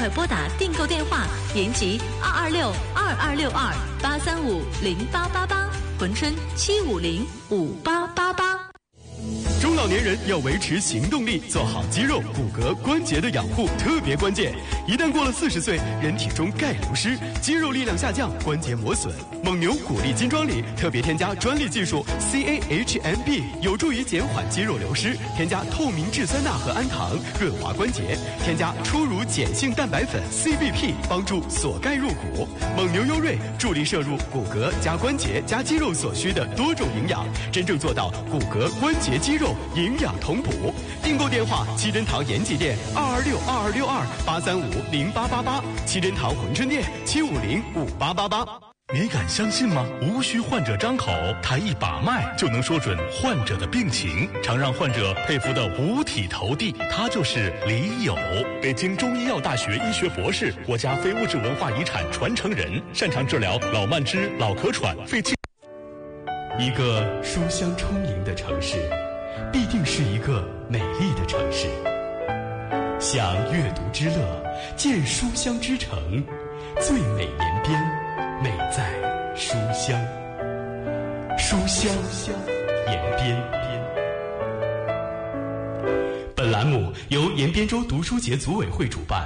快拨打订购电话，延吉226-2262-835-0888，珲春750-5888。 中老年人要维持行动力，做好肌肉、骨骼、关节的养护特别关键。一旦过了40岁，人体中钙流失，肌肉力量下降，关节磨损。蒙牛骨力金装里特别添加专利技术 CAHMB， 有助于减缓肌肉流失。添加透明质酸钠和氨糖，润滑关节。添加初乳碱性蛋白粉 CBP， 帮助锁钙入骨。蒙牛优瑞助力摄入骨骼加关节加肌肉所需的多种营养，真正做到骨骼、关节、肌肉营养同补。订购电话：七珍堂延吉店226-2262-835-0888，七珍堂珲春店750-5888。 你敢相信吗？无需患者张口，他一把脉就能说准患者的病情，常让患者佩服的五体投地。他就是李友，北京中医药大学医学博士，国家非物质文化遗产传承人，擅长治疗老慢支、老咳喘、肺气。 一个书香充盈的城市，必定是一个美丽的城市。享阅读之乐，见书香之城，最美连边，美在书香。书香延边。本栏目由延边州读书节组委会主办。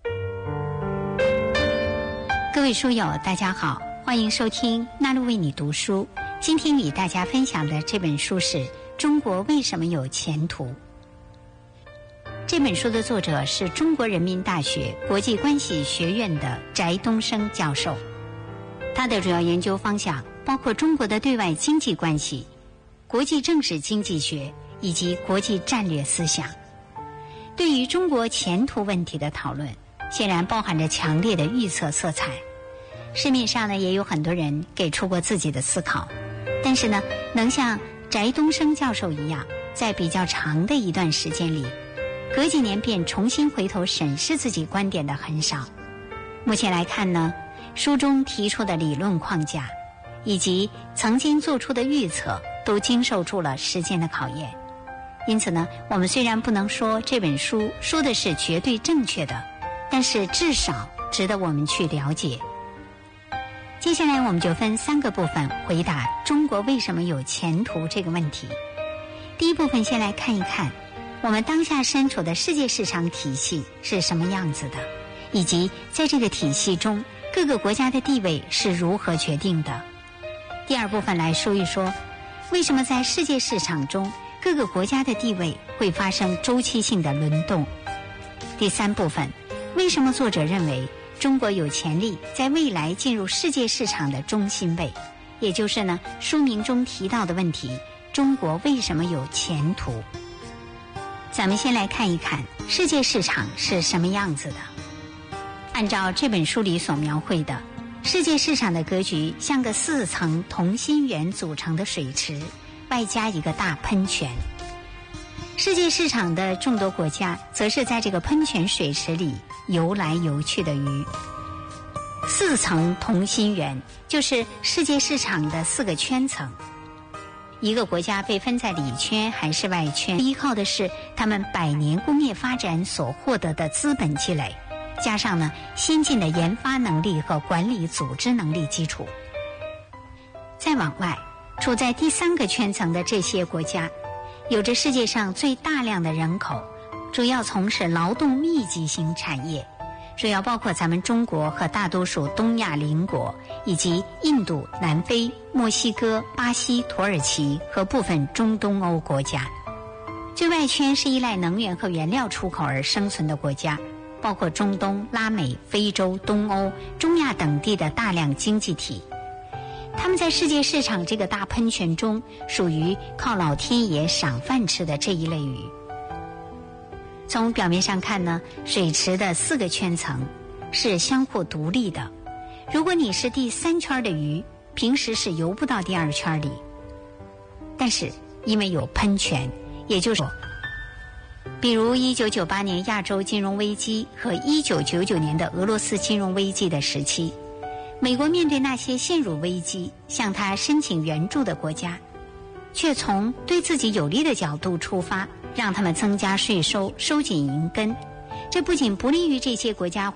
各位书友大家好，欢迎收听纳路为你读书。今天与大家分享的这本书是《中国为什么有前途》。这本书的作者是中国人民大学国际关系学院的翟东升教授，他的主要研究方向包括中国的对外经济关系、国际政治经济学以及国际战略思想。对于中国前途问题的讨论，显然包含着强烈的预测色彩。市面上呢，也有很多人给出过自己的思考，但是呢，能像翟东升教授一样，在比较长的一段时间里，隔几年便重新回头审视自己观点的很少。目前来看呢，书中提出的理论框架以及曾经做出的预测都经受住了时间的考验。因此呢，我们虽然不能说这本书说的是绝对正确的，但是至少值得我们去了解。接下来我们就分3个部分回答中国为什么有前途这个问题。第一部分先来看一看我们当下身处的世界市场体系是什么样子的，以及在这个体系中各个国家的地位是如何决定的。第二部分来说一说为什么在世界市场中各个国家的地位会发生周期性的轮动。第3部分，为什么作者认为中国有潜力在未来进入世界市场的中心位，也就是呢书名中提到的问题，中国为什么有前途。咱们先来看一看世界市场是什么样子的。按照这本书里所描绘的，世界市场的格局像个4层同心圆组成的水池，外加一个大喷泉。世界市场的众多国家则是在这个喷泉水池里游来游去的鱼。4层同心圆就是世界市场的4个圈层。一个国家被分在里圈还是外圈，依靠的是他们100年工业发展所获得的资本积累，加上呢先进的研发能力和管理组织能力基础。再往外，处在第3个圈层的这些国家，有着世界上最大量的人口，主要从事劳动密集型产业，主要包括咱们中国和大多数东亚邻国，以及印度、南非、墨西哥、巴西、土耳其和部分中东欧国家。最外圈是依赖能源和原料出口而生存的国家，包括中东、拉美、非洲、东欧、中亚等地的大量经济体。他们在世界市场这个大喷泉中，属于靠老天爷赏饭吃的这一类鱼。从表面上看呢，水池的4个圈层是相互独立的。如果你是第3圈的鱼，平时是游不到第2圈里。但是因为有喷泉，也就是说，比如1998年亚洲金融危机和1999年的俄罗斯金融危机的时期，美国面对那些陷入危机向他申请援助的国家，却从对自己有利的角度出发，让他们增加税收，收紧银根。这不仅不利于这些国家